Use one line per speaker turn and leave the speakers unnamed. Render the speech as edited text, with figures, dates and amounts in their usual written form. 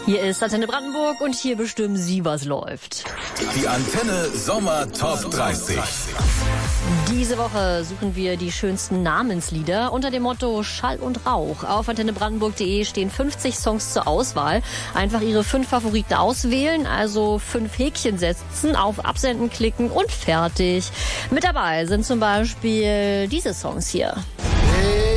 Hier ist Antenne Brandenburg und hier bestimmen Sie, was läuft.
Die Antenne Sommer Top 30.
Diese Woche suchen wir die schönsten Namenslieder unter dem Motto Schall und Rauch. Auf antennebrandenburg.de stehen 50 Songs zur Auswahl. Einfach Ihre 5 Favoriten auswählen, also 5 Häkchen setzen, auf Absenden klicken und fertig. Mit dabei sind zum Beispiel diese Songs hier.